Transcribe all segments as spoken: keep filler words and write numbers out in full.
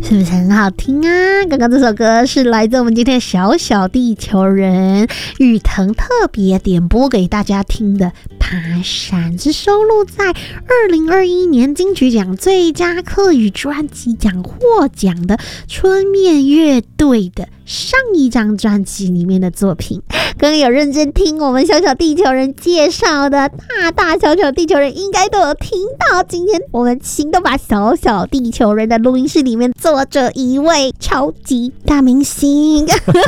是不是很好听啊？刚刚这首歌是来自我们今天小小地球人宇腾特别点播给大家听的《爬山》，是收录在二零二一年金曲奖最佳客语专辑奖获奖的春面乐队的上一张专辑里面的作品。刚刚有认真听我们小小地球人介绍的大大小小地球人应该都有听到，今天我们新都把小小地球人的录音室里面坐着一位超级大明星就是春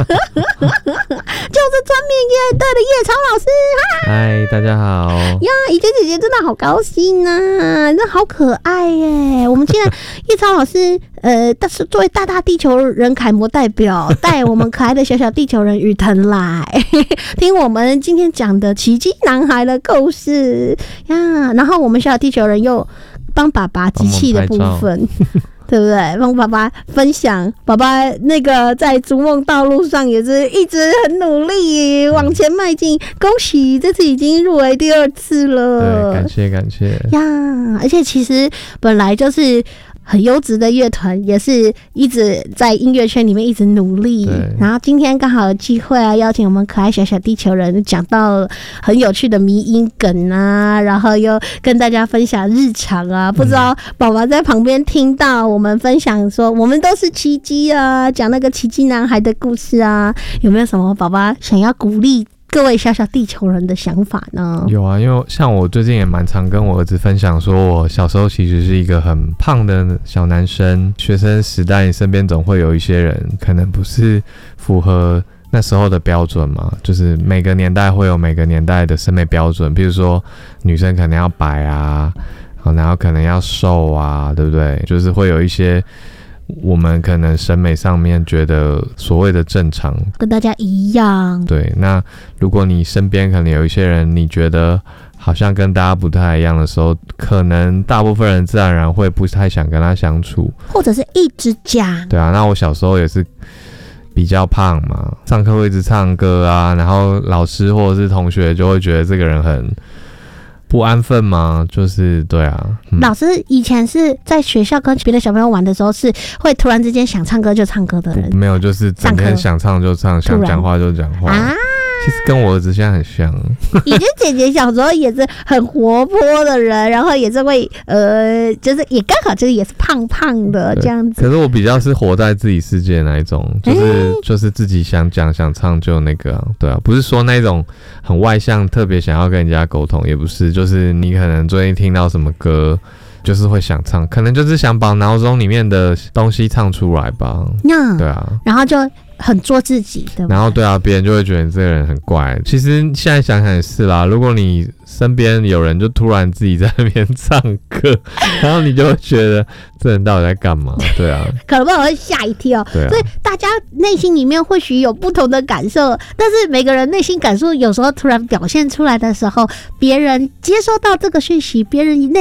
面乐队的叶超老师。 嗨，大家好呀，怡娟姐姐真的好高兴啊，那好可爱耶。我们今天叶超老师呃，但是作为大大地球人楷模代表，带我们可爱的小小地球人宇腾来听我们今天讲的奇迹男孩的故事呀。然后我们小小地球人又帮爸爸机器的部分对不对？帮爸爸分享，爸爸那个在逐梦道路上也是一直很努力往前迈进，恭喜这次已经入围第二次了。 对，感谢感谢呀！而且其实本来就是很优质的乐团，也是一直在音乐圈里面一直努力。然后今天刚好有机会啊，邀请我们可爱小小地球人讲到很有趣的迷因梗啊，然后又跟大家分享日常啊。不知道宝宝在旁边听到我们分享说我们都是奇迹啊，讲那个奇迹男孩的故事啊，有没有什么宝宝想要鼓励各位小小地球人的想法呢？ 有啊，因为像我最近也蛮常跟我儿子分享说，我小时候其实是一个很胖的小男生。学生时代你身边总会有一些人可能不是符合那时候的标准嘛，就是每个年代会有每个年代的审美标准，比如说女生可能要白啊，然后可能要瘦啊，对不对？就是会有一些我们可能审美上面觉得所谓的正常， 跟大家一样。 对，那如果你身边可能有一些人，你觉得好像跟大家不太一样的时候，可能大部分人自然而然会不太想跟他相处， 或者是一直讲。 对啊，那我小时候也是比较胖嘛，上课会一直唱歌啊，然后老师或者是同学就会觉得这个人很不安分吗？就是对啊、 嗯，老师以前是在学校跟别的小朋友玩的时候，是会突然之间想唱歌就唱歌的人。 没有，就是整天想唱就唱，想讲话就讲话啊。其实跟我儿子现在很像。 以前姐姐小时候也是很活泼的人，然后也是会呃，就是也刚好就是也是胖胖的这样子。 可是我比较是活在自己世界那一种，就是、欸、就是自己想讲想唱就那个、啊，对啊，不是说那种很外向，特别想要跟人家沟通，也不是，就是你可能最近听到什么歌。就是会想唱，可能就是想把脑中里面的东西唱出来吧。 嗯， 对啊， 然后就很做自己，对吧？ 然后对啊，别人就会觉得你这个人很怪。其实现在想想也是啦，如果你身边有人就突然自己在那边唱歌，然后你就会觉得这人到底在干嘛？对啊， 可能会吓一跳。 对啊， 所以大家内心里面或许有不同的感受，但是每个人内心感受有时候突然表现出来的时候，别人接收到这个讯息，别人内